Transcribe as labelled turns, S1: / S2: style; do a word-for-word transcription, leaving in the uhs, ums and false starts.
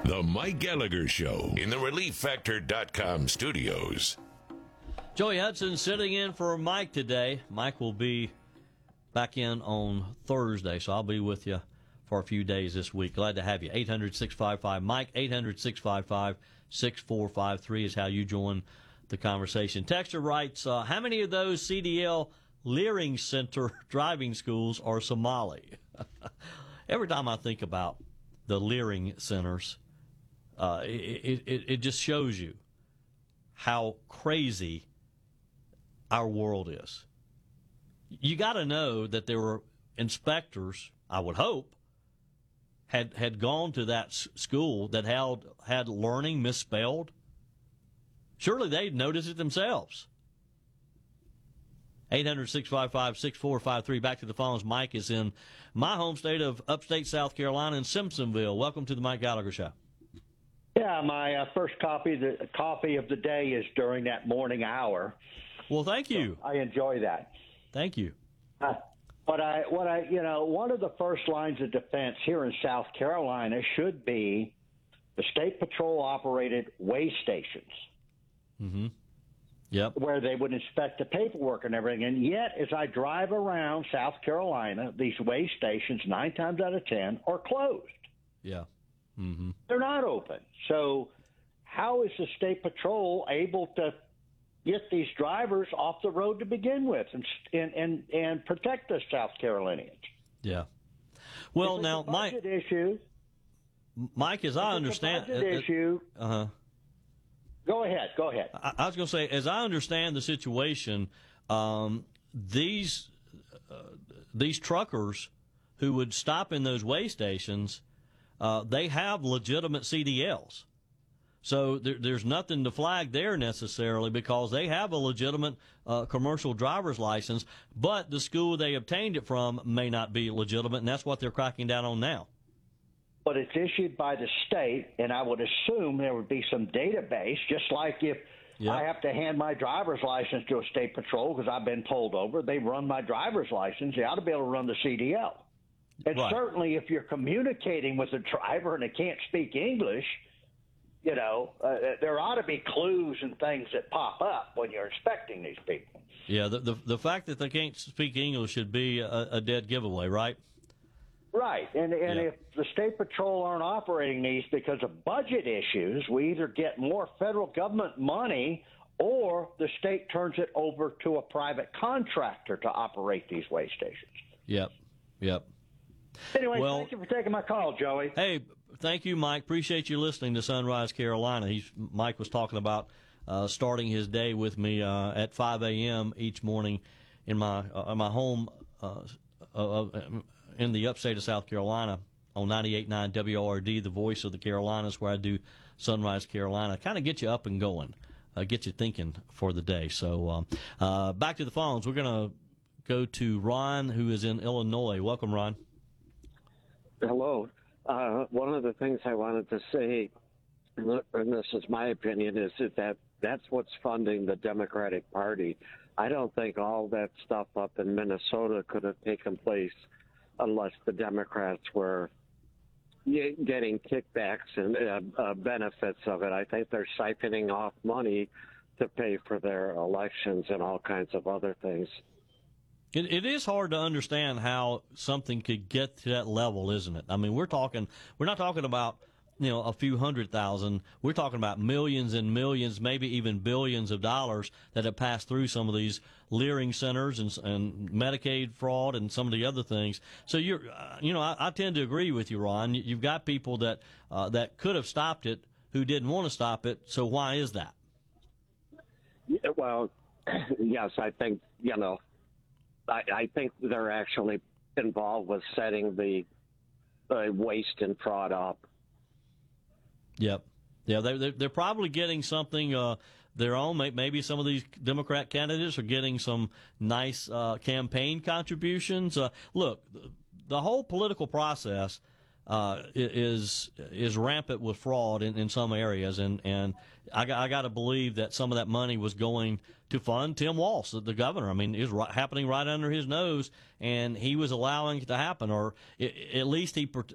S1: The Mike Gallagher Show in the relief factor dot com studios.
S2: Joey Hudson sitting in for Mike today. Mike will be back in on Thursday, so I'll be with you for a few days this week. Glad to have you. eight hundred, six five five, Mike, eight hundred, six five five, six four five three is how you join the conversation. Texter writes, uh, how many of those C D L Leering Center driving schools are Somali? Every time I think about the Leering Centers, uh, it, it, it just shows you how crazy our world is. You got to know that there were inspectors, I would hope, had had gone to that s- school that had had learning misspelled. Surely they'd notice it themselves. eight hundred, six five five, six four five three. Back to the phones. Mike is in my home state of upstate South Carolina in Simpsonville. Welcome to the Mike Gallagher Show.
S3: Yeah, my uh, first copy the coffee of the day is during that morning hour.
S2: Well, thank you.
S3: So I enjoy that.
S2: Thank you.
S3: Uh, what I, what I, you know, one of the first lines of defense here in South Carolina should be the State Patrol operated weigh stations.
S2: Mm-hmm. Yep.
S3: Where they would inspect the paperwork and everything. And yet, as I drive around South Carolina, these weigh stations, nine times out of ten, are closed.
S2: Yeah. Mm-hmm.
S3: They're not open. So how is the State Patrol able to get these drivers off the road to begin with and and and, and protect us South Carolinians?
S2: Yeah. Well, now, Mike,
S3: issue,
S2: Mike, as I understand,
S3: it's a budget issue.
S2: Uh huh.
S3: Go ahead. Go ahead.
S2: I, I was going to say, as I understand the situation, um, these uh, these truckers who would stop in those weigh stations, uh, they have legitimate C D Ls. So there, there's nothing to flag there necessarily because they have a legitimate uh, commercial driver's license, but the school they obtained it from may not be legitimate, and that's what they're cracking down on now.
S3: But it's issued by the state, and I would assume there would be some database, just like if
S2: yep.
S3: I have to hand my driver's license to a state patrol because I've been pulled over, they run my driver's license, they ought to be able to run the C D L. And
S2: right.
S3: certainly if you're communicating with a driver and they can't speak English, you know, uh, there ought to be clues and things that pop up when you're inspecting these people.
S2: Yeah, the the, the fact that they can't speak English should be a, a dead giveaway, right?
S3: Right, and and
S2: yeah.
S3: if the State Patrol aren't operating these because of budget issues, we either get more federal government money or the state turns it over to a private contractor to operate these weigh stations.
S2: Yep, yep.
S3: Anyway,
S2: well,
S3: thank you for taking my call, Joey.
S2: Hey, thank you, Mike. Appreciate you listening to Sunrise Carolina. He's, Mike was talking about uh, starting his day with me uh, at five a.m. each morning in my uh, my home uh, uh, in the upstate of South Carolina on ninety-eight point nine W O R D, the voice of the Carolinas, where I do Sunrise Carolina. Kind of get you up and going, uh, get you thinking for the day. So um, uh, back to the phones. We're going to go to Ron, who is in Illinois. Welcome, Ron.
S4: Hello. Uh, one of the things I wanted to say, and this is my opinion, is that that's what's funding the Democratic Party. I don't think all that stuff up in Minnesota could have taken place unless the Democrats were getting kickbacks and uh, uh, benefits of it. I think they're siphoning off money to pay for their elections and all kinds of other things.
S2: It, it is hard to understand how something could get to that level, isn't it? I mean, we're talking, we're not talking about, you know, a few hundred thousand. We're talking about millions and millions, maybe even billions of dollars that have passed through some of these Leering centers and, and Medicaid fraud and some of the other things. So you're, uh, you know, I, I tend to agree with you, Ron. You've got people that uh, that could have stopped it who didn't want to stop it. So why is that?
S4: Yeah, well, yes, I think, you know, I, I think they're actually involved with setting the uh, waste and fraud up.
S2: Yep. Yeah, they're, they're probably getting something uh, their own. Maybe some of these Democrat candidates are getting some nice uh, campaign contributions. Uh, look, the whole political process uh, is is rampant with fraud in, in some areas, and, and I, I got to believe that some of that money was going to fund Tim Walz, the governor. I mean, it was right, happening right under his nose, and he was allowing it to happen, or it, at least he